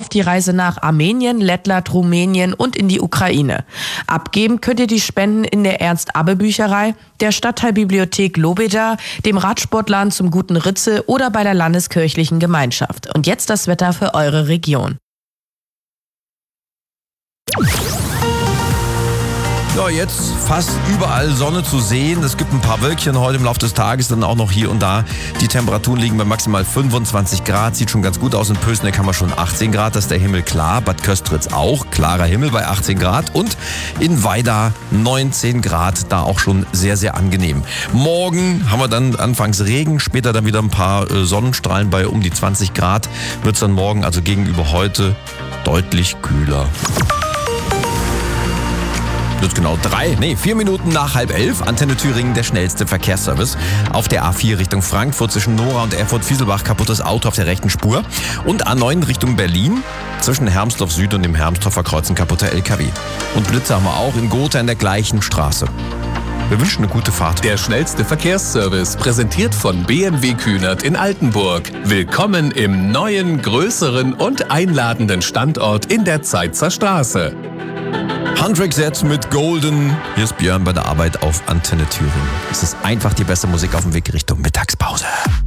auf die Reise nach Armenien, Lettland, Rumänien und in die Ukraine. Abgeben könnt ihr die Spenden in der Ernst-Abbe-Bücherei, der Stadtteilbibliothek Lobeda, dem Radsportladen zum Guten Ritze oder bei der Landeskirchlichen Gemeinschaft. Und jetzt das Wetter für eure Region. Ja, jetzt fast überall Sonne zu sehen. Es gibt ein paar Wölkchen heute im Laufe des Tages, dann auch noch hier und da. Die Temperaturen liegen bei maximal 25 Grad. Sieht schon ganz gut aus. In Pößneck haben wir schon 18 Grad. Da ist der Himmel klar. Bad Köstritz auch. Klarer Himmel bei 18 Grad. Und in Weida 19 Grad. Da auch schon sehr, sehr angenehm. Morgen haben wir dann anfangs Regen. Später dann wieder ein paar Sonnenstrahlen bei um die 20 Grad. Wird es dann morgen also gegenüber heute deutlich kühler. Jetzt genau 4 Minuten nach 10:30. Antenne Thüringen, der schnellste Verkehrsservice. Auf der A4 Richtung Frankfurt zwischen Nora und Erfurt-Fieselbach kaputtes Auto auf der rechten Spur. Und A9 Richtung Berlin zwischen Hermsdorf Süd und dem Hermsdorfer Kreuz ein kaputter LKW. Und Blitze haben wir auch in Gotha in der gleichen Straße. Wir wünschen eine gute Fahrt. Der schnellste Verkehrsservice, präsentiert von BMW Kühnert in Altenburg. Willkommen im neuen, größeren und einladenden Standort in der Zeitzer Straße. Handwerk Set mit Golden. Hier ist Björn bei der Arbeit auf Antenne Thüringen. Es ist einfach die beste Musik auf dem Weg Richtung Mittagspause.